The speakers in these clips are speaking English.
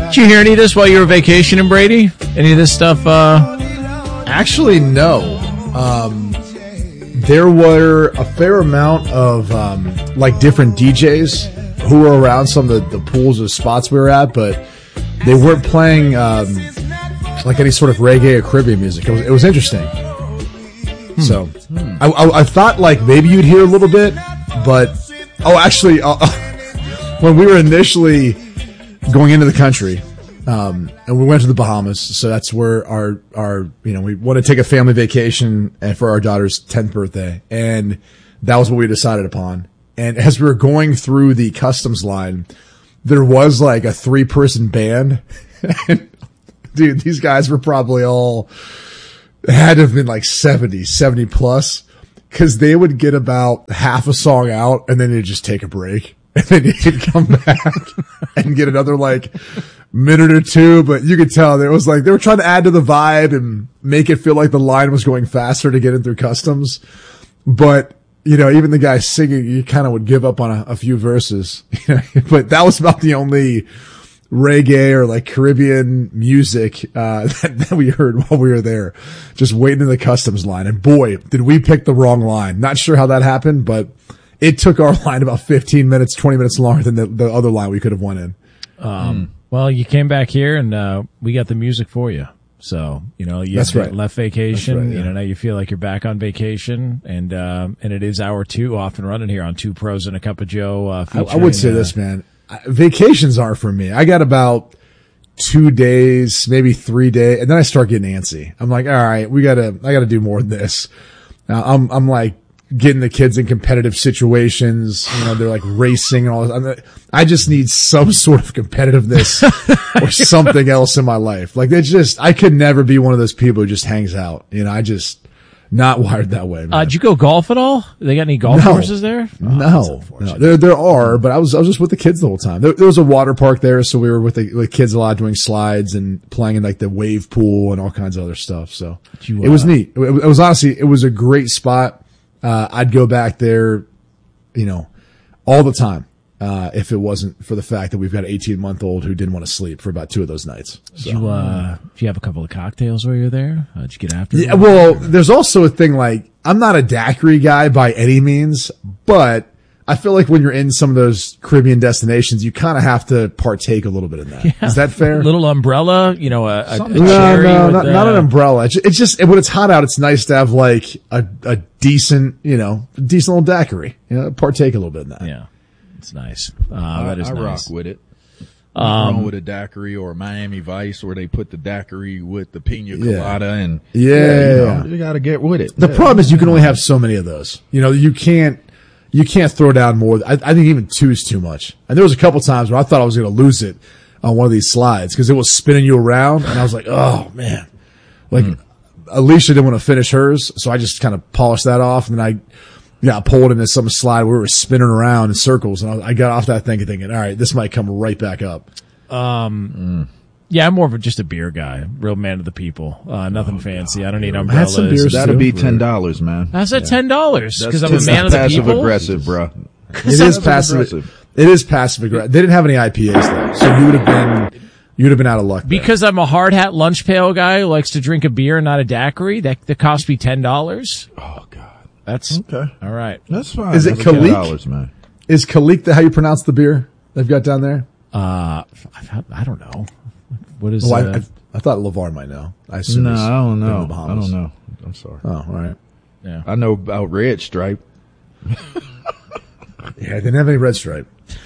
Did you hear any of this while you were vacationing, Brady? Any of this stuff? Actually, no. There were a fair amount of like different DJs who were around some of the pools or spots we were at, but they weren't playing like any sort of reggae or Caribbean music. It was interesting. So I thought like maybe you'd hear a little bit, but actually, when we were initially going into the country, and we went to the Bahamas, so that's where our we want to take a family vacation and for our daughter's 10th birthday, and that was what we decided upon. And as we were going through the customs line, there was like a 3-person band. And, dude, these guys were probably all had to have been like 70 plus, because they would get about half a song out and then they'd just take a break. And then you'd come back and get another like minute or two. But you could tell there was like, they were trying to add to the vibe and make it feel like the line was going faster to get in through customs. But, even the guy singing, you kind of would give up on a few verses. But that was about the only reggae or like Caribbean music, that we heard while we were there, just waiting in the customs line. And boy, did we pick the wrong line. Not sure how that happened, but it took our line about 15 minutes, 20 minutes longer than the other line we could have went in. Well, you came back here and we got the music for you. So, you That's right. left vacation, That's right, yeah. Now you feel like you're back on vacation, and it is hour 2 off and running here on Two Pros and a Cup of Joe. I would say this, man. Vacations are for me. I got about 2 days, maybe 3 days, and then I start getting antsy. I'm like, all right, I gotta do more than this. Now I'm like getting the kids in competitive situations. They're like racing and all this. I just need some sort of competitiveness or something else in my life. Like I could never be one of those people who just hangs out. I just not wired that way, man. Did you go golf at all? They got any golf courses there? No. There are, but I was just with the kids the whole time. There was a water park there, so we were with the kids a lot doing slides and playing in like the wave pool and all kinds of other stuff. So it was neat. It was honestly, it was a great spot. I'd go back there, all the time, if it wasn't for the fact that we've got an 18-month-old who didn't want to sleep for about 2 of those nights. So. Did you have a couple of cocktails while you were there? Did you get after Yeah, them? well, there's also a thing like, I'm not a daiquiri guy by any means, but I feel like when you're in some of those Caribbean destinations, you kind of have to partake a little bit in that. Yeah. Is that fair? A little umbrella, a cherry. No, not an umbrella. It's just, when it's hot out, it's nice to have like a decent, decent little daiquiri. Partake a little bit in that. Yeah. It's nice. That is I nice. rock with it. Wrong with a daiquiri or a Miami Vice where they put the daiquiri with the pina colada and you got to get with it. The problem is you can only have so many of those. You can't throw down more. I think even 2 is too much. And there was a couple times where I thought I was going to lose it on one of these slides because it was spinning you around, and I was like, oh man, like Alicia didn't want to finish hers, so I just kind of polished that off, and then I got pulled into some slide where we were spinning around in circles, and I got off that thing thinking, all right, this might come right back up. Yeah, I'm more of just a beer guy, real man of the people. Nothing fancy. I don't need umbrellas. Some beers That'll be $10, man. I said $10 because I'm a man of the passive people. aggressive, bro. It is passive. It is passive aggressive. They didn't have any IPAs though, so you would have been out of luck there. Because I'm a hard hat lunch pail guy who likes to drink a beer and not a daiquiri. That cost me $10. Oh God, that's okay. All right, that's fine. Is it Kalik? $10, man. Is Kalik how you pronounce the beer they've got down there? I don't know. What is? I thought LeVar might know. I assume. No, I don't know. The I don't know. I'm sorry. Oh, all right. Yeah, I know about Red Stripe. Yeah, they didn't have any Red Stripe.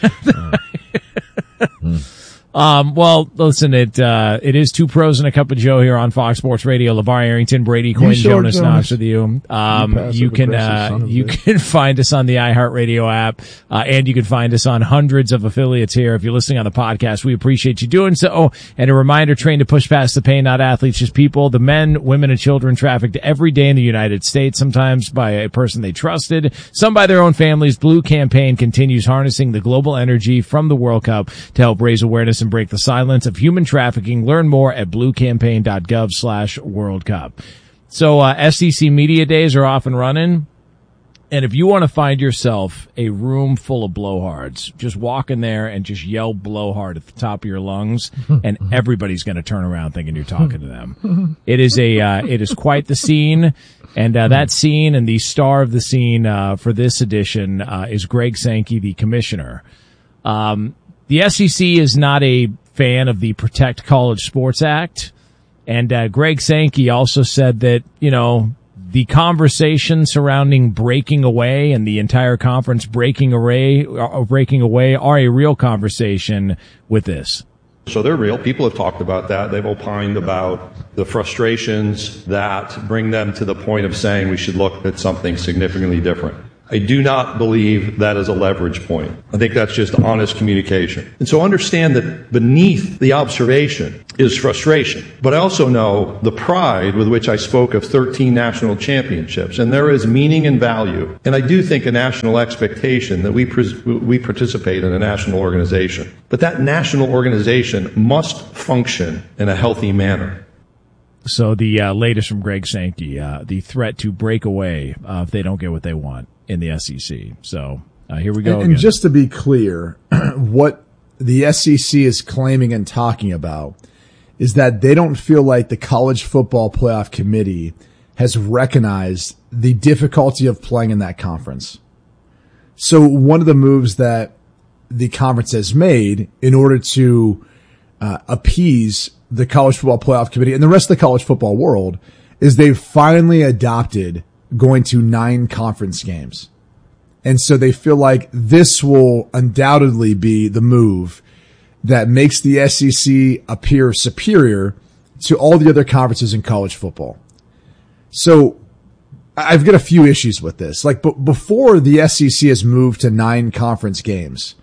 Well, listen, it is Two Pros and a Cup of Joe here on Fox Sports Radio. LeVar Arrington, Brady Quinn, Jonas Knox with you. You can find us on the iHeartRadio app, and you can find us on hundreds of affiliates here. If you're listening on the podcast, we appreciate you doing so. And a reminder, train to push past the pain, not athletes, just people. The men, women, and children trafficked every day in the United States, sometimes by a person they trusted, some by their own families. Blue Campaign continues harnessing the global energy from the World Cup to help raise awareness and break the silence of human trafficking. Learn more at bluecampaign.gov/World Cup. So, SEC Media Days are off and running. And if you want to find yourself a room full of blowhards, just walk in there and just yell blowhard at the top of your lungs, and everybody's going to turn around thinking you're talking to them. It is quite the scene. And that scene and the star of the scene for this edition is Greg Sankey, the commissioner. The SEC is not a fan of the Protect College Sports Act. And Greg Sankey also said that, the conversation surrounding breaking away and the entire conference breaking away are a real conversation with this. So they're real. People have talked about that. They've opined about the frustrations that bring them to the point of saying we should look at something significantly different. I do not believe that is a leverage point. I think that's just honest communication. And so understand that beneath the observation is frustration. But I also know the pride with which I spoke of 13 national championships. And there is meaning and value. And I do think a national expectation that we participate in a national organization. But that national organization must function in a healthy manner. So the latest from Greg Sankey, the threat to break away if they don't get what they want in the SEC. So here we go. And just to be clear, what the SEC is claiming and talking about is that they don't feel like the College Football Playoff Committee has recognized the difficulty of playing in that conference. So one of the moves that the conference has made in order to appease the College Football Playoff Committee and the rest of the college football world is they've finally adopted going to 9 conference games. And so they feel like this will undoubtedly be the move that makes the SEC appear superior to all the other conferences in college football. So I've got a few issues with this. Like, before the SEC has moved to 9 conference games,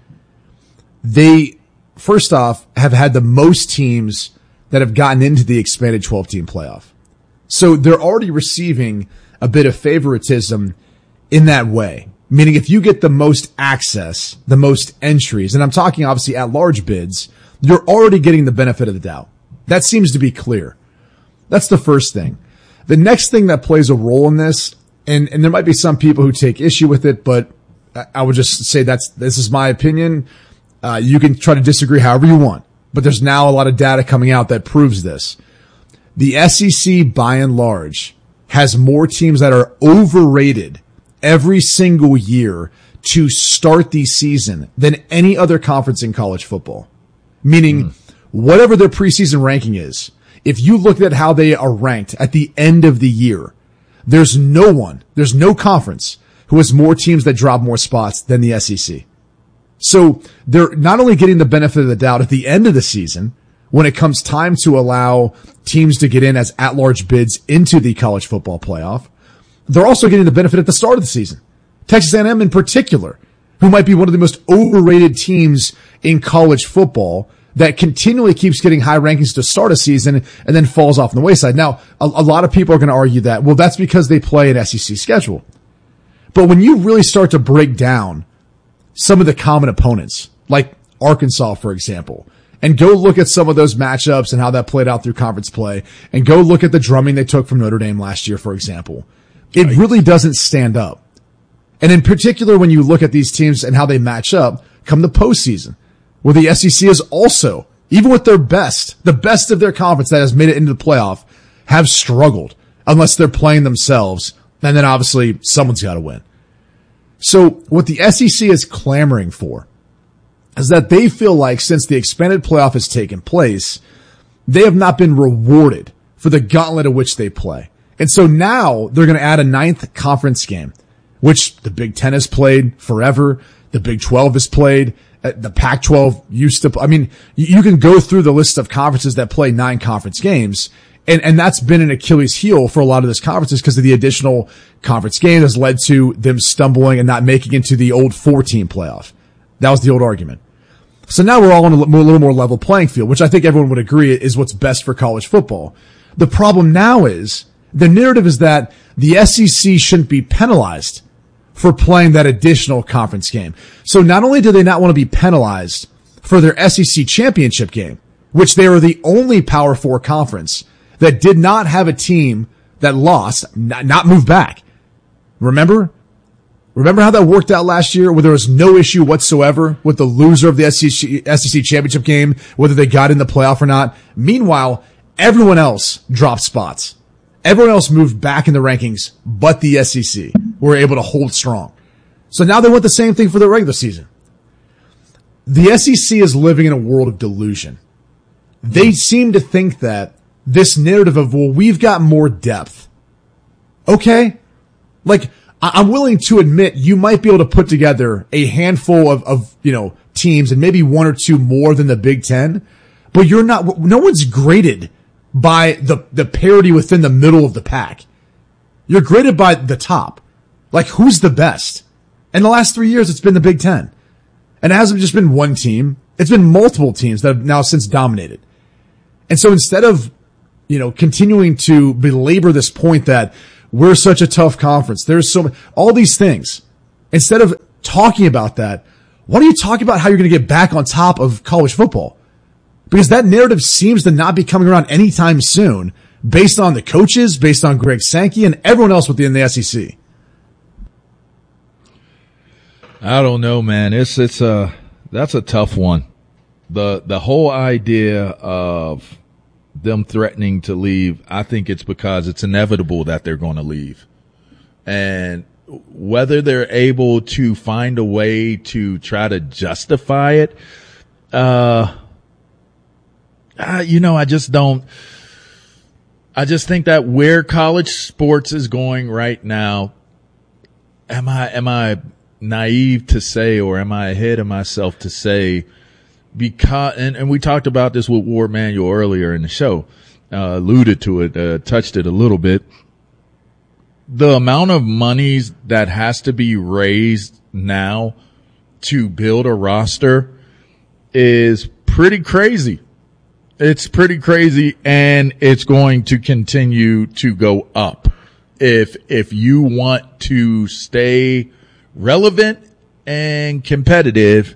they, first off, have had the most teams that have gotten into the expanded 12-team playoff. So they're already receiving a bit of favoritism in that way. Meaning if you get the most access, the most entries, and I'm talking obviously at large bids, you're already getting the benefit of the doubt. That seems to be clear. That's the first thing. The next thing that plays a role in this, and there might be some people who take issue with it, but I would just say this is my opinion. You can try to disagree however you want, but there's now a lot of data coming out that proves this. The SEC, by and large, has more teams that are overrated every single year to start the season than any other conference in college football. Meaning, whatever their preseason ranking is, if you look at how they are ranked at the end of the year, there's no conference who has more teams that drop more spots than the SEC. So they're not only getting the benefit of the doubt at the end of the season, when it comes time to allow teams to get in as at-large bids into the college football playoff, they're also getting the benefit at the start of the season. Texas A&M in particular, who might be one of the most overrated teams in college football, that continually keeps getting high rankings to start a season and then falls off on the wayside. Now, a lot of people are going to argue that, well, that's because they play an SEC schedule. But when you really start to break down some of the common opponents, like Arkansas, for example, and go look at some of those matchups and how that played out through conference play, and go look at the drumming they took from Notre Dame last year, for example, it really doesn't stand up. And in particular, when you look at these teams and how they match up come the postseason, where the SEC is also, even with their best, the best of their conference that has made it into the playoff, have struggled unless they're playing themselves. And then obviously someone's got to win. So what the SEC is clamoring for is that they feel like since the expanded playoff has taken place, they have not been rewarded for the gauntlet of which they play. And so now they're going to add a 9th conference game, which the Big Ten has played forever. The Big 12 has played. The Pac-12 used to, I mean, you can go through the list of conferences that play 9 conference games. And that's been an Achilles heel for a lot of those conferences because of the additional conference game has led to them stumbling and not making into the old 4-team playoff. That was the old argument. So now we're all on a little more level playing field, which I think everyone would agree is what's best for college football. The problem now is the narrative is that the SEC shouldn't be penalized for playing that additional conference game. So not only do they not want to be penalized for their SEC championship game, which they are the only Power 4 conference that did not have a team that lost, not moved back. Remember? Remember how that worked out last year, where there was no issue whatsoever with the loser of the SEC championship game, whether they got in the playoff or not. Meanwhile, everyone else dropped spots. Everyone else moved back in the rankings, but the SEC were able to hold strong. So now they want the same thing for the regular season. The SEC is living in a world of delusion. They seem to think that this narrative of, well, we've got more depth. Okay? Like, I'm willing to admit you might be able to put together a handful of teams and maybe one or two more than the Big Ten, but no one's graded by the parity within the middle of the pack. You're graded by the top. Like, who's the best? In the last 3 years, it's been the Big Ten. And it hasn't just been one team. It's been multiple teams that have now since dominated. And so instead of, continuing to belabor this point that we're such a tough conference, there's all these things. Instead of talking about that, why don't you talk about how you're going to get back on top of college football? Because that narrative seems to not be coming around anytime soon, based on the coaches, based on Greg Sankey, and everyone else within the SEC. I don't know, man. That's a tough one. The whole idea of them threatening to leave, I think it's because it's inevitable that they're going to leave. And whether they're able to find a way to try to justify it, I just don't. I just think that where college sports is going right now, am I naive to say, or am I ahead of myself to say, because, and we talked about this with Ward Manuel earlier in the show, alluded to it, touched it a little bit. The amount of monies that has to be raised now to build a roster is pretty crazy. It's pretty crazy, and it's going to continue to go up. If you want to stay relevant and competitive,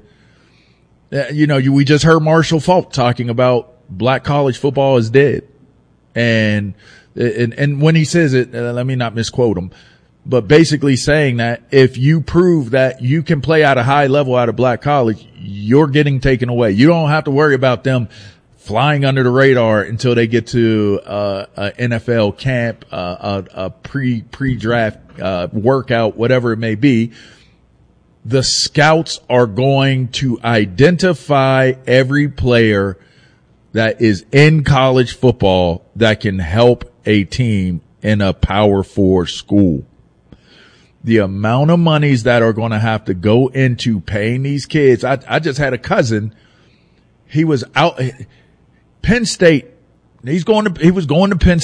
we just heard Marshall Faulk talking about black college football is dead. And when he says it, let me not misquote him, but basically saying that if you prove that you can play at a high level at a black college, you're getting taken away. You don't have to worry about them flying under the radar until they get to a NFL camp, a pre-draft workout, whatever it may be. The scouts are going to identify every player that is in college football that can help a team in a Power 4 school. The amount of monies that are going to have to go into paying these kids. I just had a cousin. He was out Penn State. He was going to Penn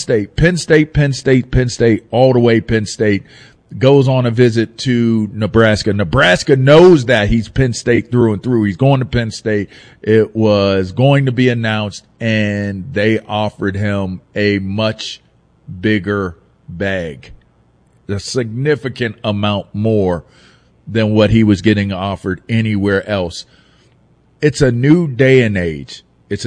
State, all the way Penn State. Goes on a visit to Nebraska. Nebraska knows that he's Penn State through and through. He's going to Penn State. It was going to be announced, and they offered him a much bigger bag, a significant amount more than what he was getting offered anywhere else. It's a new day and age.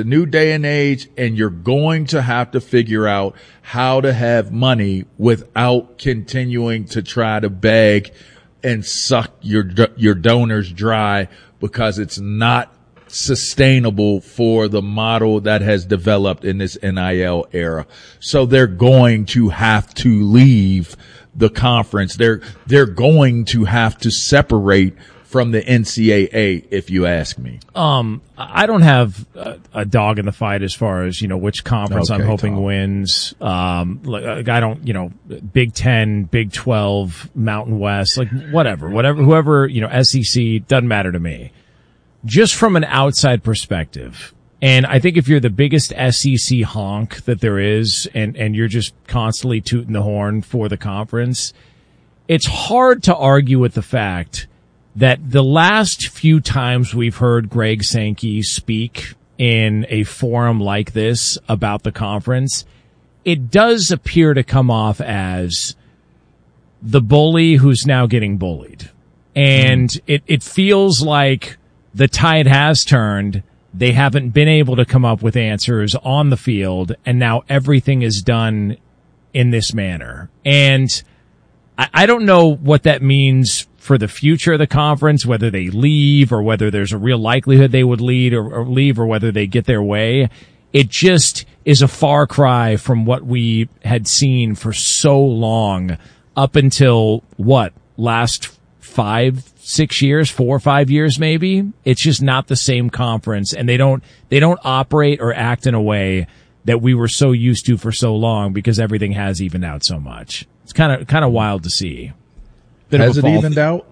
And you're going to have to figure out how to have money without continuing to try to beg and suck your donors dry, because it's not sustainable for the model that has developed in this NIL era. So they're going to have to leave the conference. They're going to have to separate from the NCAA, if you ask me. I don't have a dog in the fight as far as, which conference I'm hoping wins. I don't, Big 10, Big 12, Mountain West, whatever, whoever, SEC, doesn't matter to me. Just from an outside perspective. And I think if you're the biggest SEC honk that there is, and you're just constantly tooting the horn for the conference, it's hard to argue with the fact that the last few times we've heard Greg Sankey speak in a forum like this about the conference, it does appear to come off as the bully who's now getting bullied. And it feels like the tide has turned. They haven't been able to come up with answers on the field, and now everything is done in this manner. And I don't know what that means for the future of the conference, whether they leave or whether there's a real likelihood they would leave or whether they get their way. It just is a far cry from what we had seen for so long up until last 5-6 years, 4 or 5 years maybe. It's just not the same conference, and they don't operate or act in a way that we were so used to for so long because everything has evened out so much. It's kind of wild to see. Has it evened out?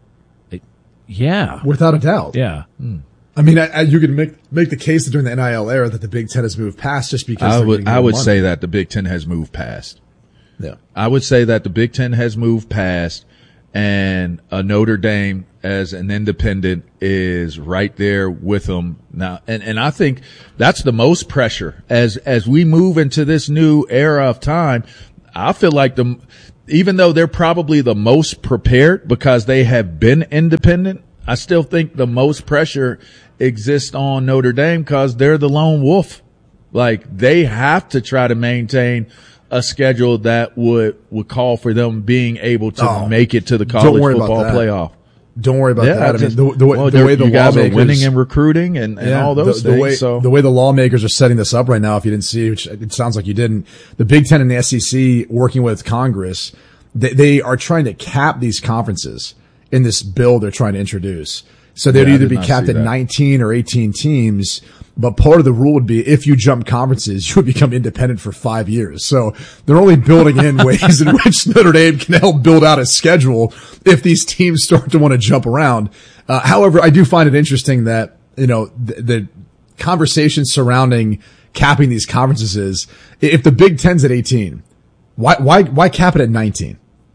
Yeah. Without a doubt. Yeah. I mean, you could make the case that during the NIL era that the Big Ten has moved past just because I would say that the Big Ten has moved past. Yeah. I would say that the Big Ten has moved past, and Notre Dame as an independent is right there with them now. And I think that's the most pressure as we move into this new era of time. I feel like even though they're probably the most prepared because they have been independent, I still think the most pressure exists on Notre Dame because they're the lone wolf. Like, they have to try to maintain a schedule that would call for them being able to make it to the college football playoff. Don't worry about that. I mean, the way the guys lawmakers are winning and recruiting and all those things. The way the lawmakers are setting this up right now, if you didn't see, which it sounds like you didn't, the Big Ten and the SEC working with Congress, they are trying to cap these conferences in this bill they're trying to introduce. So they'd either be capped at 19 or 18 teams, but part of the rule would be if you jump conferences, you would become independent for 5 years. So they're only building in ways in which Notre Dame can help build out a schedule if these teams start to want to jump around. However, I do find it interesting that, the conversation surrounding capping these conferences is, if the Big Ten's at 18, why cap it at 19?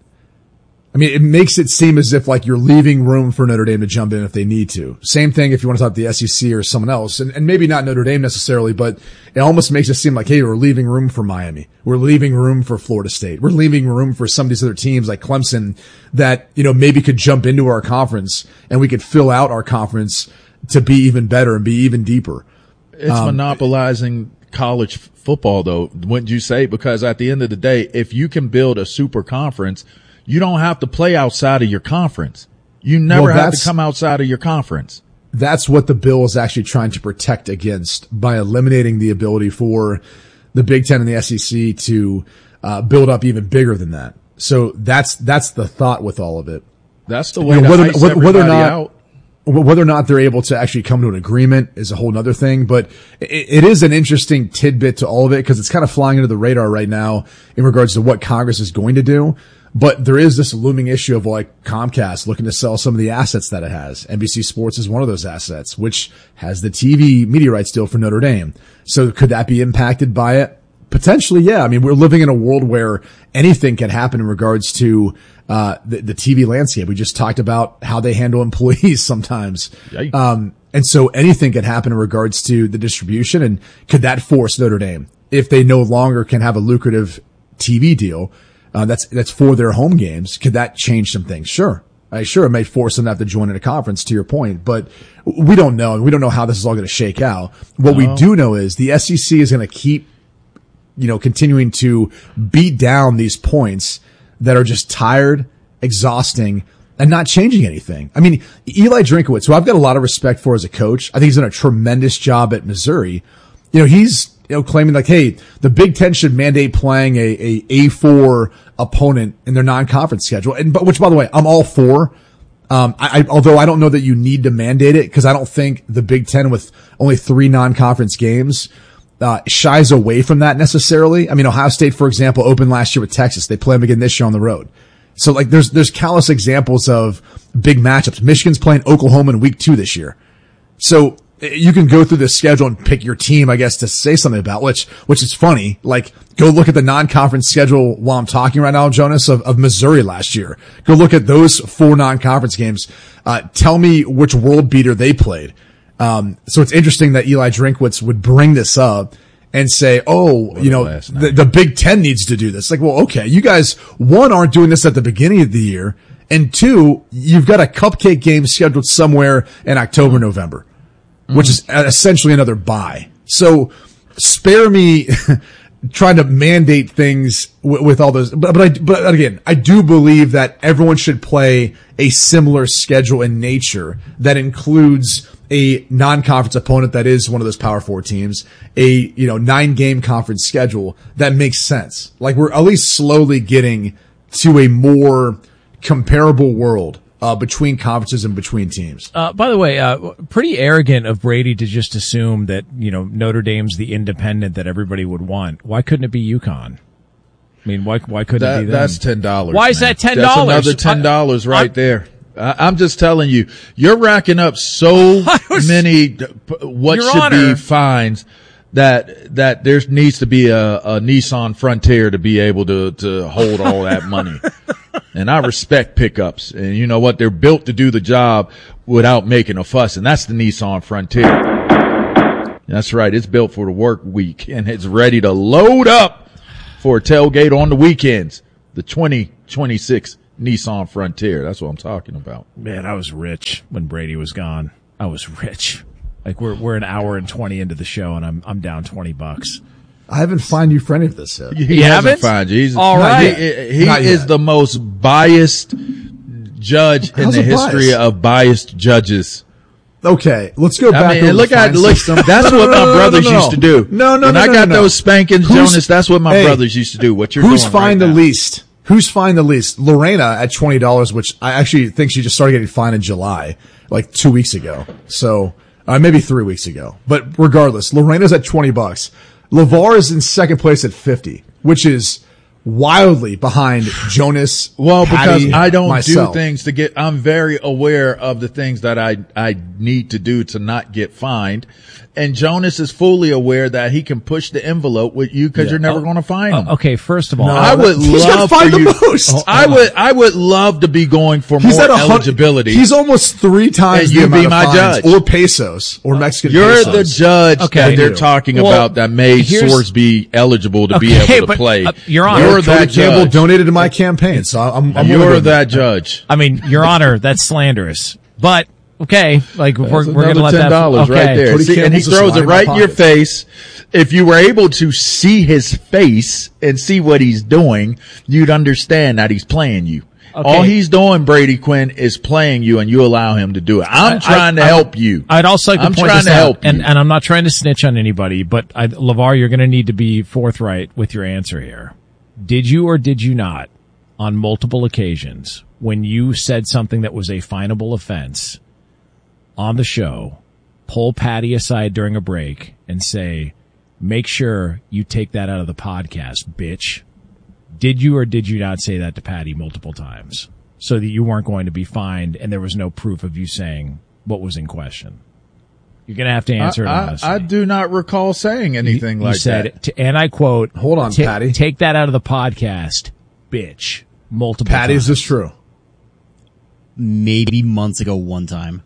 I mean, it makes it seem as if like you're leaving room for Notre Dame to jump in if they need to. Same thing if you want to talk the SEC or someone else, and maybe not Notre Dame necessarily, but it almost makes it seem like, hey, we're leaving room for Miami. We're leaving room for Florida State. We're leaving room for some of these other teams like Clemson that, maybe could jump into our conference and we could fill out our conference to be even better and be even deeper. It's monopolizing college football though, wouldn't you say? Because at the end of the day, if you can build a super conference, you don't have to play outside of your conference. You never have to come outside of your conference. That's what the bill is actually trying to protect against by eliminating the ability for the Big Ten and the SEC to build up even bigger than that. So that's the thought with all of it. That's the way whether or not they're able to actually come to an agreement is a whole nother thing, but it is an interesting tidbit to all of it because it's kind of flying under the radar right now in regards to what Congress is going to do. But there is this looming issue of like Comcast looking to sell some of the assets that it has. NBC Sports is one of those assets, which has the TV media rights deal for Notre Dame. So could that be impacted by it? Potentially, yeah. I mean, we're living in a world where anything can happen in regards to the TV landscape. We just talked about how they handle employees sometimes. And so anything can happen in regards to the distribution. And could that force Notre Dame, if they no longer can have a lucrative TV deal, that's for their home games, could that change some things? Sure. It may force them to have to join in a conference, to your point, but we don't know. We don't know how this is all going to shake out. What we do know is the SEC is going to keep, continuing to beat down these points that are just tired, exhausting, and not changing anything. I mean, Eli Drinkwitz, who I've got a lot of respect for as a coach, I think he's done a tremendous job at Missouri. He's claiming like, hey, the Big Ten should mandate playing a A4 opponent in their non-conference schedule. Which, by the way, I'm all for. Although I don't know that you need to mandate it because I don't think the Big Ten with only 3 non-conference games shies away from that necessarily. I mean, Ohio State, for example, opened last year with Texas. They play them again this year on the road. So like, there's countless examples of big matchups. Michigan's playing Oklahoma in week 2 this year. So you can go through the schedule and pick your team, I guess, to say something about, which is funny. Like, go look at the non-conference schedule while I'm talking right now, Jonas, of Missouri last year. Go look at those 4 non-conference games. Tell me which world beater they played. So it's interesting that Eli Drinkwitz would bring this up and say, the Big Ten needs to do this. Like, well, okay, you guys, 1, aren't doing this at the beginning of the year, and 2, you've got a cupcake game scheduled somewhere in October, November. Which is essentially another bye. So spare me trying to mandate things with all those. But again, I do believe that everyone should play a similar schedule in nature that includes a non-conference opponent that is one of those Power 4 teams, a 9-game conference schedule that makes sense. Like we're at least slowly getting to a more comparable world between conferences and between teams. By the way, pretty arrogant of Brady to just assume that, Notre Dame's the independent that everybody would want. Why couldn't it be UConn? I mean, why couldn't it be them? That's $10. Why is that $10? That's another $10 right there. I'm just telling you, you're racking up so many what Your should Honor. be fines that there needs to be a Nissan Frontier to be able to hold all that money. And I respect pickups. And you know what? They're built to do the job without making a fuss. And that's the Nissan Frontier. That's right. It's built for the work week and it's ready to load up for a tailgate on the weekends. The 2026 Nissan Frontier. That's what I'm talking about. Man, I was rich when Brady was gone. I was rich. Like we're an hour and 20 into the show and I'm down $20. I haven't fined you for any of this yet. He hasn't fined you. All right. He is the most biased judge in the history of biased judges. Okay, let's go back. Look, that's what my brothers used to do. When I got those spankings, Jonas, that's what my brothers used to do. What you're doing Who's fined the least? Who's fined the least? Lorena at $20, which I actually think she just started getting fined in July, like 2 weeks ago. So, maybe 3 weeks ago. But regardless, Lorena's at $20. LeVar is in second place at 50, which is wildly behind Jonas. Well, Patty, because I don't myself. do things I'm very aware of the things that I need to do to not get fined. And Jonas is fully aware that he can push the envelope with you because you're never going to find him. Okay, first of all, I would love for you. I would love to be going for more eligibility. He's almost 3 times the amount of fines, judge. Or pesos, or Mexican You're pesos. the judge that they're talking about that made Sorsby eligible to be able to play. Your Honor, you're that Campbell judge. donated to my campaign, so I'm you're that judge. I mean, Your Honor, that's slanderous. But okay, like we're going to let that $10 right there. See, and he throws it right in your face. If you were able to see his face and see what he's doing, you'd understand that he's playing you. Okay. All he's doing, Brady Quinn, is playing you, and you allow him to do it. I'm trying to help you. I'd also like to point this out, help you. and I'm not trying to snitch on anybody, but LeVar, you're going to need to be forthright with your answer here. Did you or did you not, on multiple occasions, when you said something that was a finable offense on the show, pull Patty aside during a break and say, make sure you take that out of the podcast, bitch? Did you or did you not say that to Patty multiple times so that you weren't going to be fined and there was no proof of you saying what was in question? You're going to have to answer it honestly. I do not recall saying anything like that. You said, and I quote, hold on, Patty. Take that out of the podcast, bitch, multiple Patty, times. is this true? Maybe months ago one time.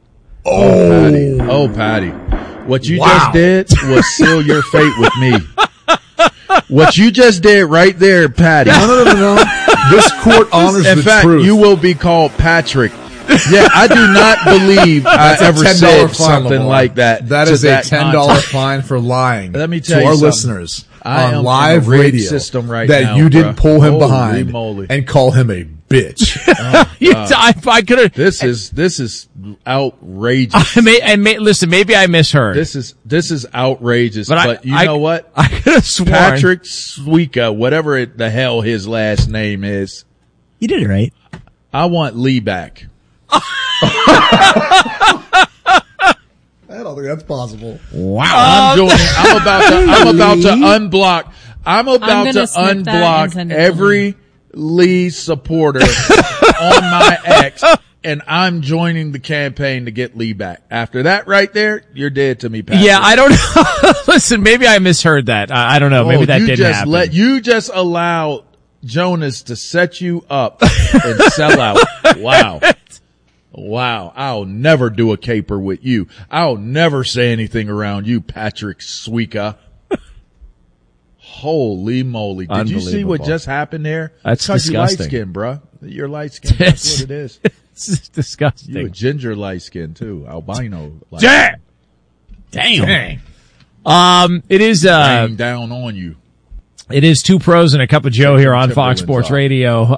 Oh, Patty. What you just did was seal your fate with me. What you just did right there, Patty. No. This court honors the truth. In fact, you will be called Patrick. Yeah, I do not believe I ever said something like that. That is a $10 fine for lying. Let me tell to you our something. listeners I on live am in a rigged radio system right that now, you didn't pull him Holy behind moly. and call him a bitch. I could have. This is outrageous. Listen, maybe I misheard. This is outrageous. But you know what? I could have sworn Patrick Suika, whatever the hell his last name is. You did it right. I want Lee back. I don't think that's possible. Wow. I'm about to unblock every Lee supporter on my ex, and I'm joining the campaign to get Lee back. After that right there, you're dead to me, Patrick. Yeah, I don't know. Listen, maybe I misheard that. I don't know. Maybe that didn't happen. You just allowed Jonas to set you up and sell out. Wow. I'll never do a caper with you. I'll never say anything around you, Patrick Suika. Holy moly. Did you see what just happened there? That's disgusting. You're light-skinned, bruh. You're light-skinned. That's what it is. It's disgusting. You a ginger light-skinned too. Albino light-skinned. Damn. It is, Rain down on you. It is Two Pros and a Cup of Joe here on Fox Sports Radio.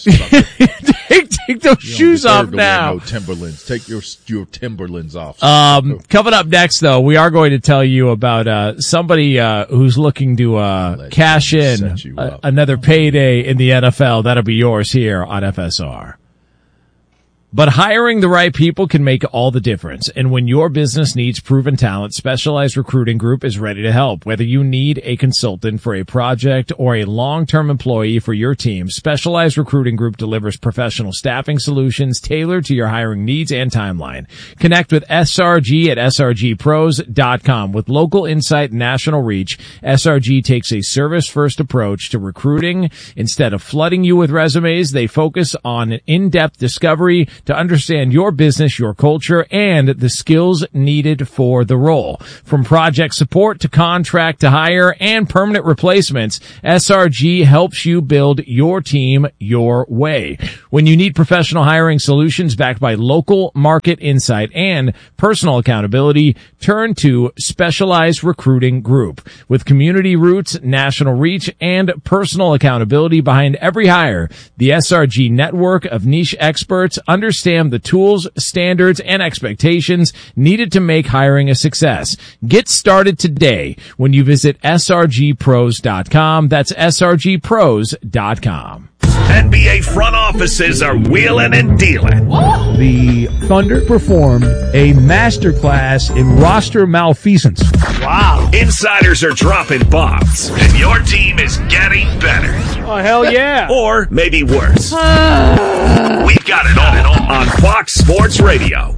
Take those shoes off now. No Timberlands. Take your Timberlands off. Coming up next, though, we are going to tell you about somebody who's looking to cash in another payday in the NFL. That'll be yours here on FSR. But hiring the right people can make all the difference. And when your business needs proven talent, Specialized Recruiting Group is ready to help. Whether you need a consultant for a project or a long-term employee for your team, Specialized Recruiting Group delivers professional staffing solutions tailored to your hiring needs and timeline. Connect with SRG at srgpros.com. With local insight and national reach, SRG takes a service-first approach to recruiting. Instead of flooding you with resumes, they focus on in-depth discovery to understand your business, your culture, and the skills needed for the role. From project support to contract to hire and permanent replacements, SRG helps you build your team your way. When you need professional hiring solutions backed by local market insight and personal accountability, turn to Specialized Recruiting Group. With community roots, national reach, and personal accountability behind every hire, the SRG network of niche experts understand the tools, standards, and expectations needed to make hiring a success. Get started today when you visit srgpros.com. That's srgpros.com. NBA front offices are wheeling and dealing. The Thunder performed a masterclass in roster malfeasance. Wow. Insiders are dropping bombs, and your team is getting better. Oh, hell yeah. Or maybe worse. We've got it all on Fox Sports Radio.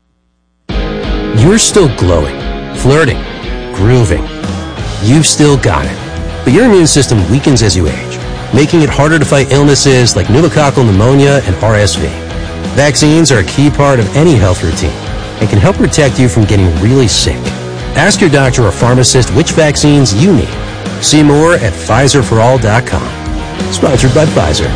You're still glowing, flirting, grooving. You've still got it. But your immune system weakens as you age, making it harder to fight illnesses like pneumococcal pneumonia and RSV. Vaccines are a key part of any health routine and can help protect you from getting really sick. Ask your doctor or pharmacist which vaccines you need. See more at PfizerForAll.com. Sponsored by Pfizer.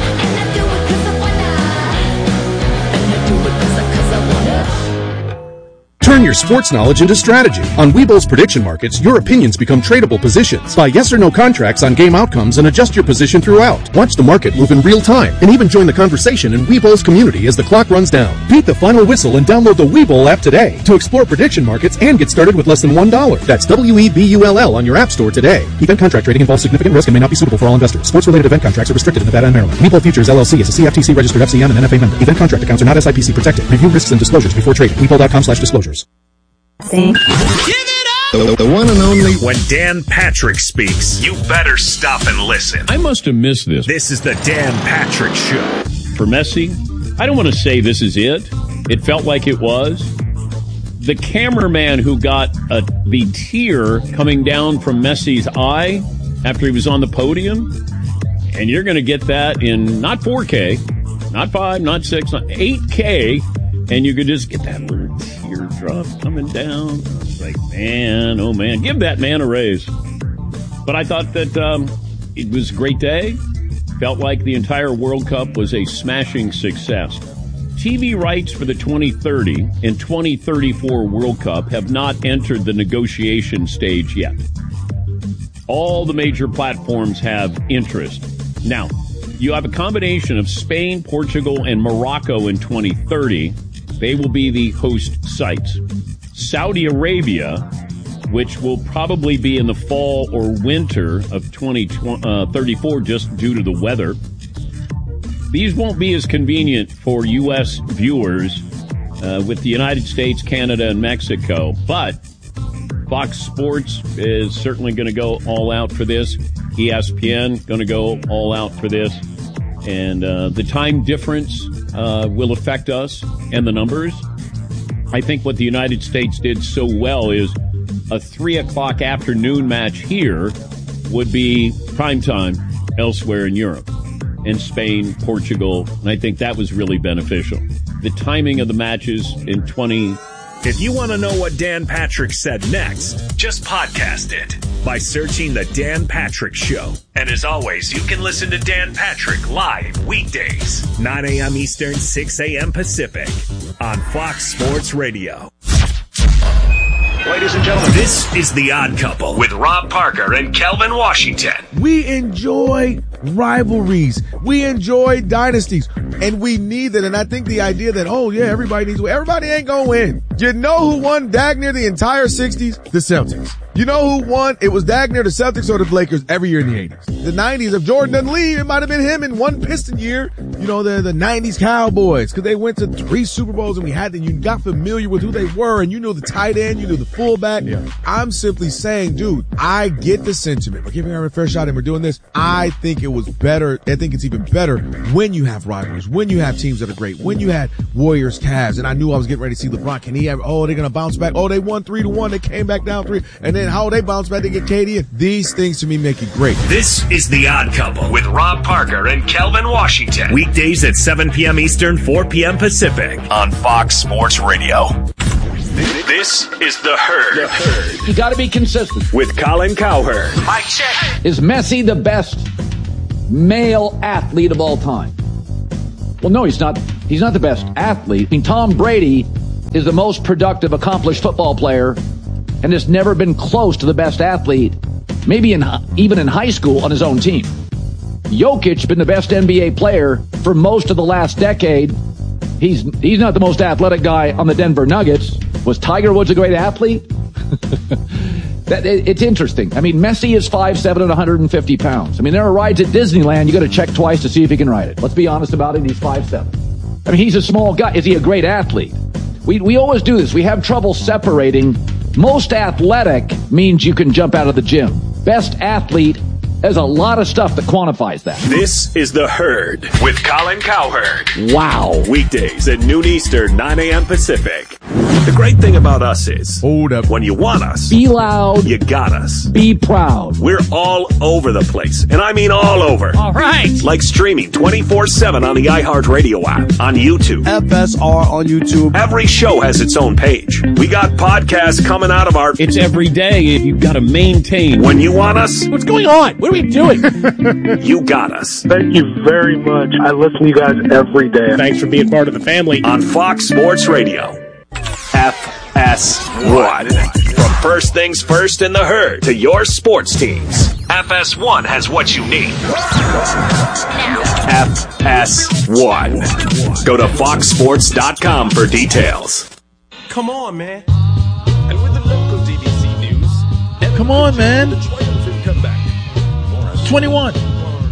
Turn your sports knowledge into strategy. On Webull's prediction markets, your opinions become tradable positions. Buy yes or no contracts on game outcomes and adjust your position throughout. Watch the market move in real time and even join the conversation in Webull's community as the clock runs down. Beat the final whistle and download the Webull app today to explore prediction markets and get started with less than $1. That's WEBULL on your app store today. Event contract trading involves significant risk and may not be suitable for all investors. Sports-related event contracts are restricted in Nevada and Maryland. Webull Futures LLC is a CFTC registered FCM and NFA member. Event contract accounts are not SIPC protected. Review risks and disclosures before trading. Webull.com/disclosures. Give it up! The one and only. When Dan Patrick speaks, you better stop and listen. I must have missed this. This is the Dan Patrick Show. For Messi, I don't want to say this is it. It felt like it was. The cameraman who got the tear coming down from Messi's eye after he was on the podium, and you're going to get that in not 4K, not 5, not 6, not 8K, and you could just get that little teardrop coming down. I was like, man, oh man, give that man a raise. But I thought that it was a great day. Felt like the entire World Cup was a smashing success. TV rights for the 2030 and 2034 World Cup have not entered the negotiation stage yet. All the major platforms have interest. Now, you have a combination of Spain, Portugal, and Morocco in 2030. They will be the host sites. Saudi Arabia, which will probably be in the fall or winter of 2034 just due to the weather. These won't be as convenient for U.S. viewers with the United States, Canada, and Mexico. But Fox Sports is certainly going to go all out for this. ESPN going to go all out for this. And the time difference will affect us and the numbers. I think what the United States did so well is a 3 o'clock afternoon match here would be prime time elsewhere in Europe, in Spain, Portugal, and I think that was really beneficial. The timing of the matches in 20... If you want to know what Dan Patrick said next, just podcast it by searching The Dan Patrick Show. And as always, you can listen to Dan Patrick live weekdays, 9 a.m. Eastern, 6 a.m. Pacific on Fox Sports Radio. Ladies and gentlemen, this is The Odd Couple with Rob Parker and Kelvin Washington. We enjoy rivalries. We enjoy dynasties. And we need that. And I think the idea that, everybody needs to win. Everybody ain't going to win. You know who won dag near the entire 60s? The Celtics. You know who won? It was dag near the Celtics or the Lakers every year in the 80s. The 90s, if Jordan doesn't leave, it might have been him in one Piston year. You know, the 90s Cowboys, because they went to 3 Super Bowls and you got familiar with who they were, and you knew the tight end, you knew the fullback. Yeah. I'm simply saying, dude, I get the sentiment. We're giving her a fair shot and we're doing this. I think it was better. I think it's even better when you have rivalries, when you have teams that are great, when you had Warriors, Cavs, and I knew I was getting ready to see LeBron. Can he have, they're going to bounce back. They won 3-1. They came back down 3. And then how they bounce back, they get KD. These things to me make it great. This is The Odd Couple with Rob Parker and Kelvin Washington. Weekdays at 7 p.m. Eastern, 4 p.m. Pacific on Fox Sports Radio. This is The Herd. You got to be consistent. With Colin Cowherd. Mike check. Is Messi the best male athlete of all time? Well, no, he's not. He's not the best athlete. I mean, Tom Brady is the most productive, accomplished football player and has never been close to the best athlete, maybe even in high school on his own team. Jokic been the best NBA player for most of the last decade. He's not the most athletic guy on the Denver Nuggets. Was Tiger Woods a great athlete? It's interesting. I mean, Messi is 5'7" and 150 pounds. I mean, there are rides at Disneyland you got to check twice to see if he can ride it. Let's be honest about it. He's 5'7". I mean, he's a small guy. Is he a great athlete? We always do this. We have trouble separating. Most athletic means you can jump out of the gym. Best athlete, there's a lot of stuff that quantifies that. This is The Herd with Colin Cowherd. Wow. Weekdays at noon Eastern, 9 a.m. Pacific. The great thing about us is, hold up, when you want us, be loud, you got us. Be proud. We're all over the place, and I mean all over. All right. Like streaming 24/7 on the iHeartRadio app, on YouTube. FSR on YouTube. Every show has its own page. We got podcasts coming out of our... It's every day. You've got to maintain. When you want us... What's going on? What are we doing? You got us. Thank you very much. I listen to you guys every day. Thanks for being part of the family. On Fox Sports Radio. FS1. From first things first in The Herd to your sports teams. FS1 has what you need. FS1. Go to foxsports.com for details. Come on, man. And with the local DBC news. Come on, man. 21.